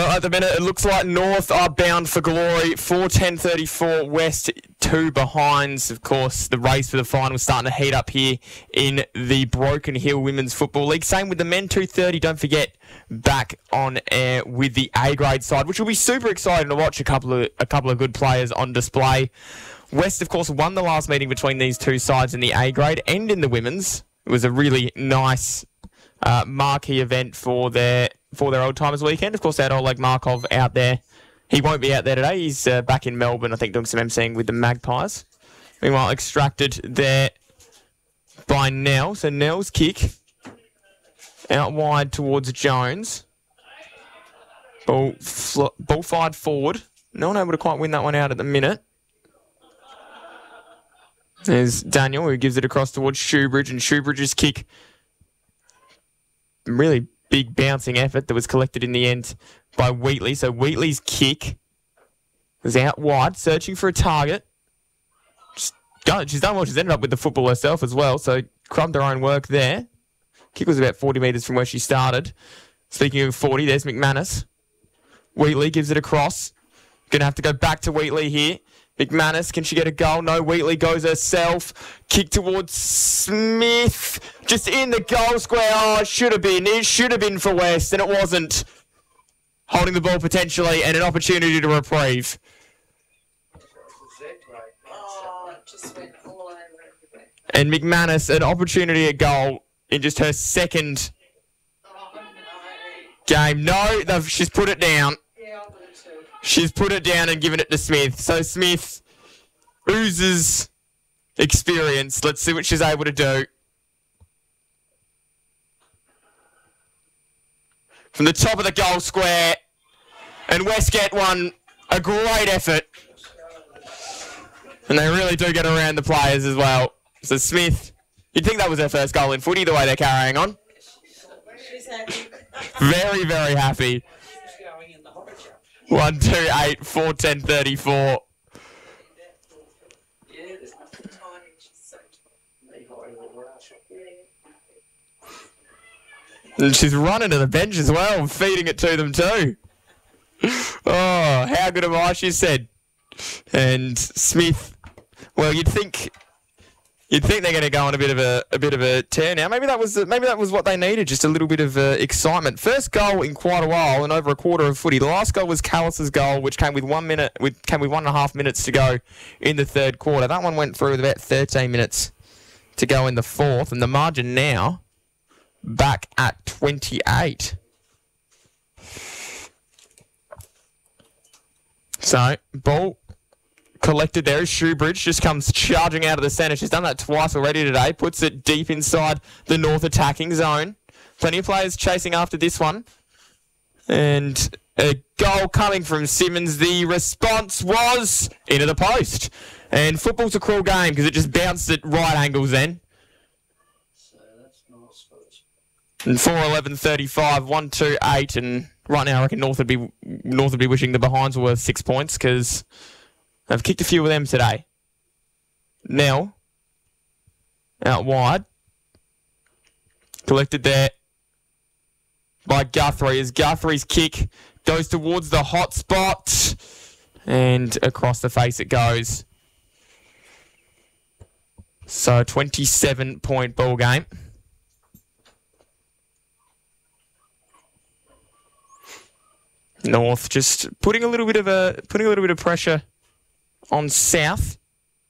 Well, at the minute, it looks like North are bound for glory. 4:10:34, West 2 behinds. Of course, the race for the final starting to heat up here in the Broken Hill Women's Football League. Same with the men, 2:30. Don't forget, back on air with the A-grade side, which will be super exciting to watch. A couple of good players on display. West, of course, won the last meeting between these two sides in the A-grade and in the women's. It was a really nice marquee event for their Old Timers weekend. Of course, they had Oleg Markov out there. He won't be out there today. He's back in Melbourne, I think, doing some emceeing with the Magpies. Meanwhile, extracted there by Nell. So Nell's kick out wide towards Jones. Ball fired forward. No one able to quite win that one out at the minute. There's Daniel, who gives it across towards Shoebridge, and Shoebridge's kick, really big bouncing effort that was collected in the end by Wheatley. So Wheatley's kick was out wide, searching for a target. She's done well. She's ended up with the football herself as well, so crumbed her own work there. Kick was about 40 metres from where she started. Speaking of 40, there's McManus. Wheatley gives it across. Going to have to go back to Wheatley here. McManus, can she get a goal? No, Wheatley goes herself. Kick towards Smith. Just in the goal square. Oh, it should have been. It should have been for West, and it wasn't. Holding the ball potentially, and an opportunity to reprieve. And McManus, an opportunity at goal in just her second game. No, she's put it down. She's put it down and given it to Smith. So Smith oozes experience. Let's see what she's able to do. From the top of the goal square. And West get one. A great effort. And they really do get around the players as well. So Smith, you'd think that was her first goal in footy, the way they're carrying on. Very, very happy. 1-2-8, 4-10-34. And she's running to the bench as well, feeding it to them too. Oh, how good am I, she said. And Smith, well, you'd think they're going to go on a bit of a tear now. Maybe that was what they needed, just a little bit of excitement. First goal in quite a while and over a quarter of footy. The last goal was Callis's goal, which came with 1.5 minutes to go in the third quarter. That one went through with about 13 minutes to go in the fourth, and the margin now back at 28. So ball collected there as Shoebridge just comes charging out of the centre. She's done that twice already today. Puts it deep inside the North attacking zone. Plenty of players chasing after this one. And a goal coming from Simmons. The response was into the post. And football's a cruel game because it just bounced at right angles then. And 4-11-35, 1-2-8. And right now I reckon North would be wishing the behinds were worth 6 points because they've kicked a few of them today. Nell, out wide. Collected there by Guthrie as Guthrie's kick goes towards the hot spot. And across the face it goes. So 27-point ball game. North just putting a little bit of pressure on South,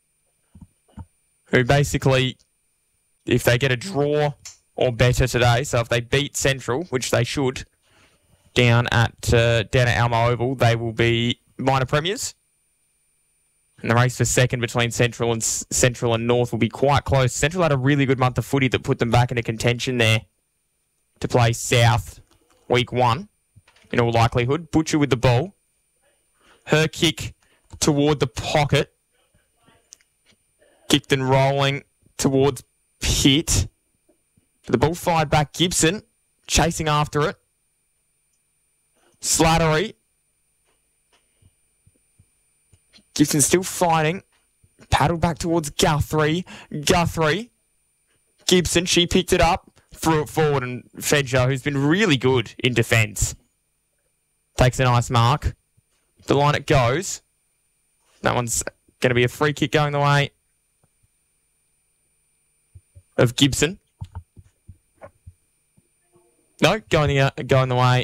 who basically, if they get a draw or better today, so if they beat Central, which they should, down at Alma Oval, they will be minor premiers. And the race for second between Central and North will be quite close. Central had a really good month of footy that put them back into contention there to play South week 1, in all likelihood. Butcher with the ball. Her kick toward the pocket. Kicked and rolling towards Pitt. The ball fired back. Gibson chasing after it. Slattery. Gibson still fighting. Paddled back towards Guthrie. Gibson, she picked it up. Threw it forward, and Fedger, who's been really good in defence, Takes a nice mark. The line it goes. That one's going to be a free kick going the way of Gibson. No, going the way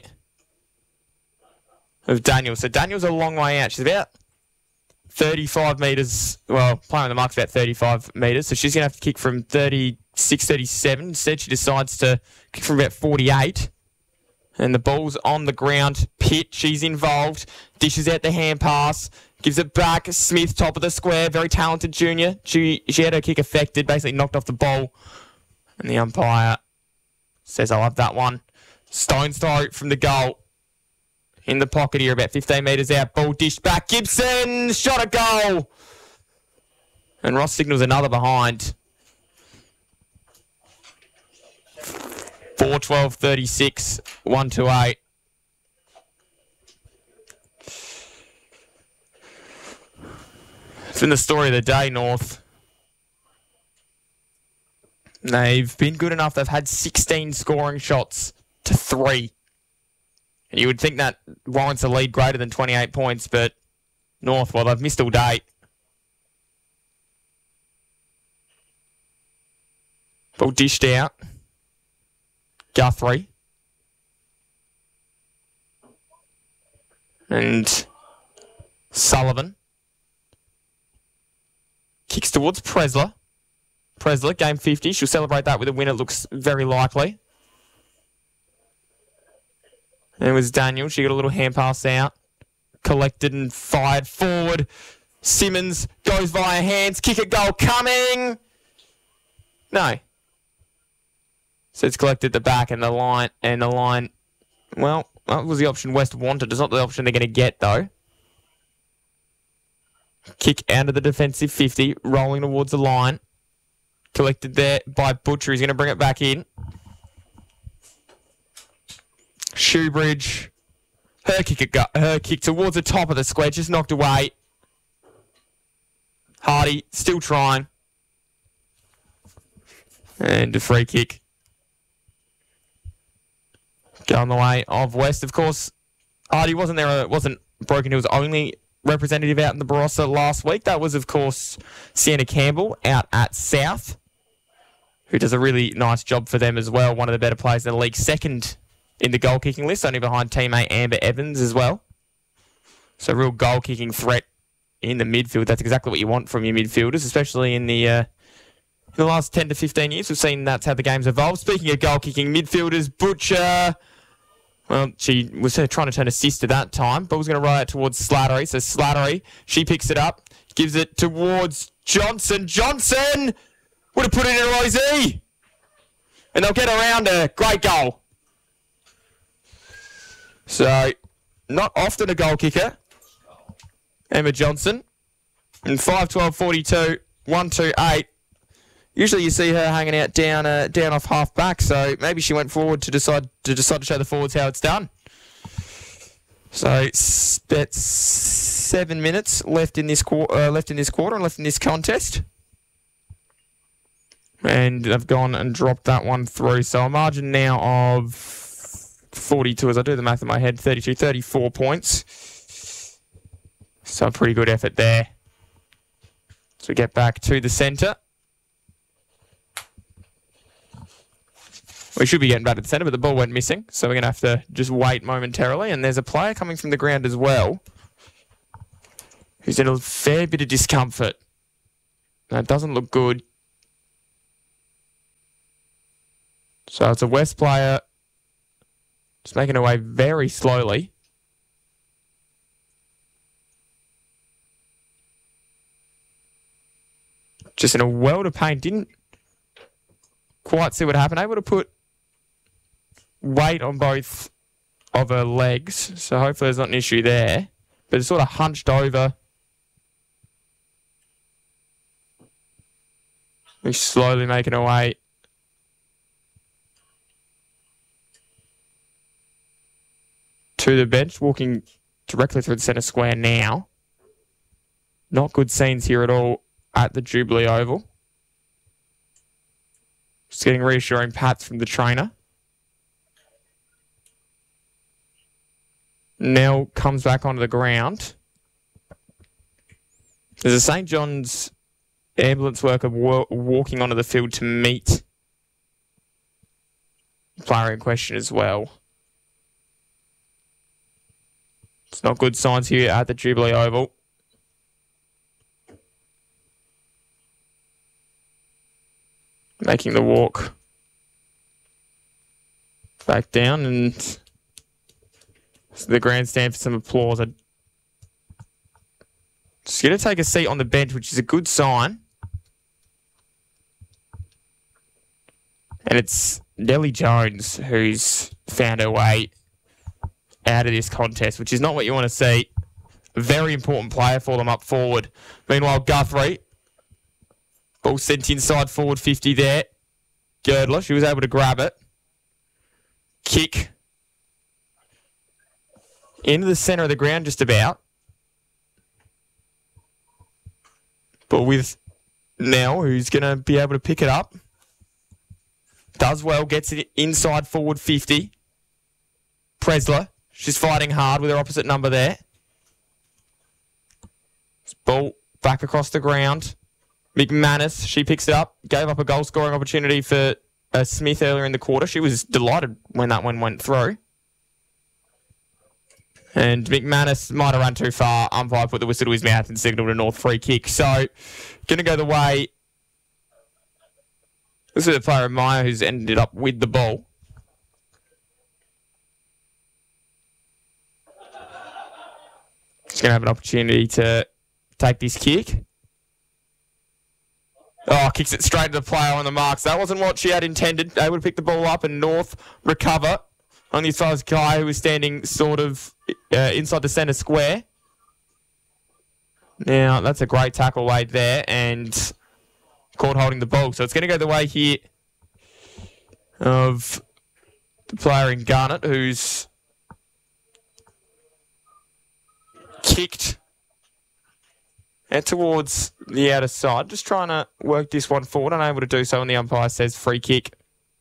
of Daniel. So Daniel's a long way out. She's about 35 metres. Well, playing on the mark's about 35 metres. So she's going to have to kick from 36, 37. Instead, she decides to kick from about 48. And the ball's on the ground. Pitt, she's involved. Dishes out the hand pass. Gives it back. Smith, top of the square. Very talented junior. She had her kick affected. Basically knocked off the ball. And the umpire says, I'll have that one. Stone's throw from the goal. In the pocket here, about 15 metres out. Ball dished back. Gibson, shot a goal. And Ross signals another behind. 4-12-36, 1-8. It's been the story of the day, North. They've been good enough. They've had 16 scoring shots to 3. And you would think that warrants a lead greater than 28 points, but North, well, they've missed all day. Ball dished out. Guthrie. And Sullivan. Kicks towards Presler. Presler, game 50. She'll celebrate that with a win. It looks very likely. And it was Daniel. She got a little hand pass out. Collected and fired forward. Simmons goes via hands. Kick it, goal coming. No. So it's collected at the back and the line. Well, that was the option West wanted. It's not the option they're going to get, though. Kick out of the defensive 50. Rolling towards the line. Collected there by Butcher. He's going to bring it back in. Shoebridge. Her kick towards the top of the square. Just knocked away. Hardy still trying. And a free kick. Going the way of West. Of course, Hardy wasn't there. It wasn't Broken Hill's only representative out in the Barossa last week. That was, of course, Sienna Campbell out at South, who does a really nice job for them as well. One of the better players in the league. Second in the goal-kicking list, only behind teammate Amber Evans as well. So real goal-kicking threat in the midfield. That's exactly what you want from your midfielders, especially in the last 10 to 15 years. We've seen that's how the game's evolved. Speaking of goal-kicking midfielders, Butcher... Well, she was trying to turn assist at that time, but was going to roll out towards Slattery. So Slattery, she picks it up, gives it towards Johnson. Johnson would have put it in Rosie. And they'll get around her. Great goal. So, not often a goal kicker. Emma Johnson. And 5-12-42, 1-2-8. Usually you see her hanging out down off half back, so maybe she went forward to decide to show the forwards how it's done. So that's 7 minutes left in this quarter and left in this contest, and they've gone and dropped that one through. So a margin now of 42, as I do the math in my head, 32, 34 points. So a pretty good effort there. So we get back to the centre. We should be getting back to the centre, but the ball went missing, so we're going to have to just wait momentarily. And there's a player coming from the ground as well who's in a fair bit of discomfort. That doesn't look good. So it's a West player just making her way very slowly. Just in a world of pain. Didn't quite see what happened. Able to put weight on both of her legs, so hopefully there's not an issue there. But it's sort of hunched over. We're slowly making her way to the bench, walking directly through the centre square now. Not good scenes here at all at the Jubilee Oval. Just getting reassuring pats from the trainer. Nell comes back onto the ground. There's a St. John's ambulance worker walking onto the field to meet the player in question as well. It's not good signs here at the Jubilee Oval. Making the walk back down, and the grandstand for some applause. I'm just going to take a seat on the bench, which is a good sign. And it's Nellie Jones who's found her way out of this contest, which is not what you want to see. A very important player for them up forward. Meanwhile, Guthrie, ball sent inside forward 50 there. Girdler, she was able to grab it. Kick into the centre of the ground just about. But with Nell, who's going to be able to pick it up. Does well, gets it inside forward 50. Presler, she's fighting hard with her opposite number there. Ball back across the ground. McManus, she picks it up. Gave up a goal scoring opportunity for Smith earlier in the quarter. She was delighted when that one went through. And McManus might have run too far. Umpire put the whistle to his mouth and signalled a North free kick. So, going to go the way. This is the player of Meyer who's ended up with the ball. He's going to have an opportunity to take this kick. Oh, kicks it straight to the player on the marks. That wasn't what she had intended. Able to pick the ball up and North recover. Only as far as Guy, who was standing sort of inside the centre square. Now, that's a great tackle laid there and caught holding the ball. So it's going to go the way here of the player in Garnet, who's kicked out towards the outer side. Just trying to work this one forward. Unable to do so, and the umpire says free kick.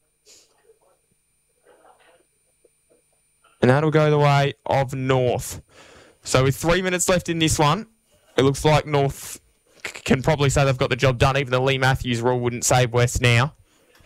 And that'll go the way of North. So with 3 minutes left in this one, it looks like North can probably say they've got the job done. Even the Lee Matthews rule wouldn't save West now.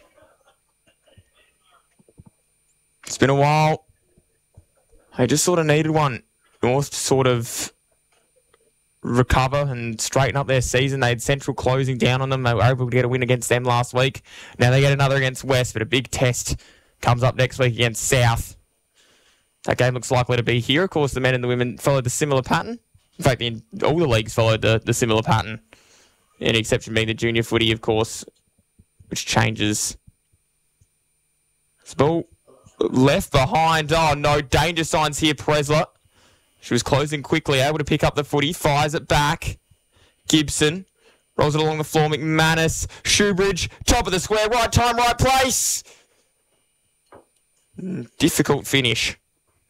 It's been a while. They just sort of needed one. North to sort of recover and straighten up their season. They had Central closing down on them. They were able to get a win against them last week. Now they get another against West, but a big test comes up next week against South. That game looks likely to be here. Of course, the men and the women followed the similar pattern. In fact, all the leagues followed the similar pattern. The only exception being the junior footy, of course, which changes. This ball left behind. Oh, no. Danger signs here, Presler. She was closing quickly, able to pick up the footy, fires it back. Gibson rolls it along the floor. McManus, Shoebridge, top of the square, right time, right place. Difficult finish.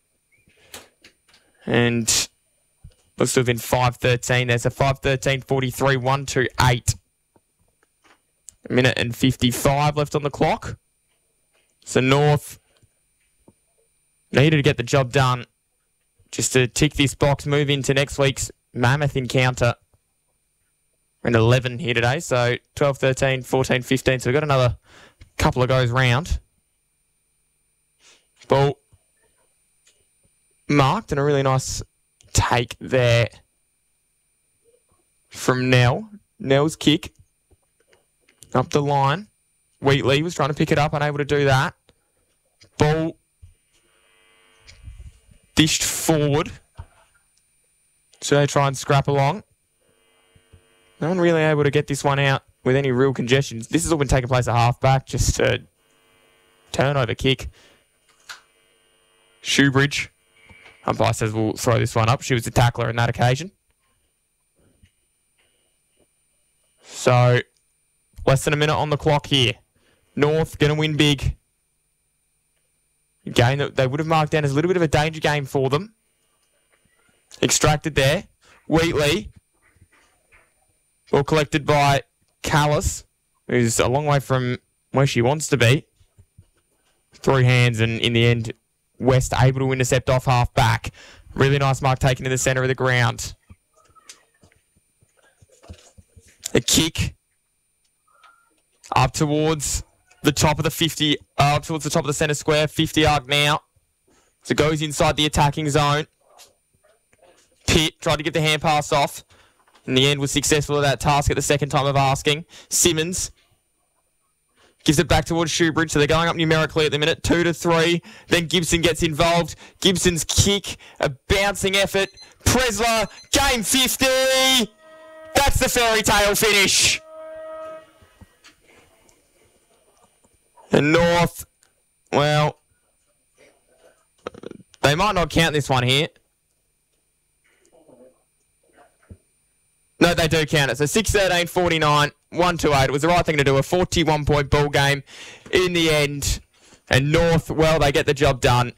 And looks to have been 5:13. There's a 5:13:43, 1-2-8. A minute and 55 left on the clock. So North needed to get the job done just to tick this box, move into next week's Mammoth encounter. We're in 11 here today, so 12, 13, 14, 15. So we've got another couple of goes round. Ball marked and a really nice take there from Nell. Nell's kick up the line. Wheatley was trying to pick it up, unable to do that. Ball dished forward. So they try and scrap along. No one really able to get this one out with any real congestion. This has all been taking place at half-back, just a turnover kick. Shoebridge. Umpire says we'll throw this one up. She was the tackler on that occasion. So, less than a minute on the clock here. North going to win big. A game that they would have marked down as a little bit of a danger game for them. Extracted there. Wheatley. Ball collected by Callis, who's a long way from where she wants to be. Through hands, and in the end, West able to intercept off half back. Really nice mark taken in the centre of the ground. A kick up towards the top of the 50, up towards the top of the centre square, 50 arc now. So it goes inside the attacking zone. Pitt tried to get the hand pass off. In the end was successful at that task at the second time of asking. Simmons gives it back towards Shoebridge, so they're going up numerically at the minute, 2-3. Then Gibson gets involved. Gibson's kick, a bouncing effort. Presler, game 50! That's the fairy tale finish! And North, well, they might not count this one here. No, they do count it. So 6-13, 49, 1-8. It was the right thing to do. A 41-point ball game in the end. And North, well, they get the job done.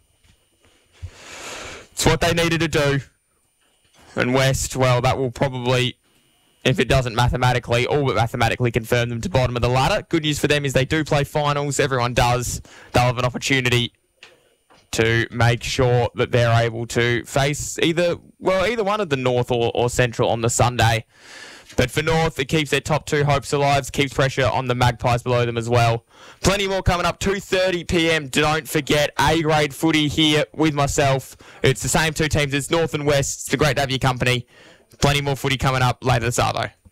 It's what they needed to do. And West, well, that will probably, if it doesn't mathematically, all but mathematically confirm them to bottom of the ladder. Good news for them is they do play finals. Everyone does. They'll have an opportunity to make sure that they're able to face either one of the North or Central on the Sunday. But for North, it keeps their top two hopes alive, keeps pressure on the Magpies below them as well. Plenty more coming up, 2:30 p.m. Don't forget, A-grade footy here with myself. It's the same two teams, it's North and West. It's great to have your company. Plenty more footy coming up later this hour, though.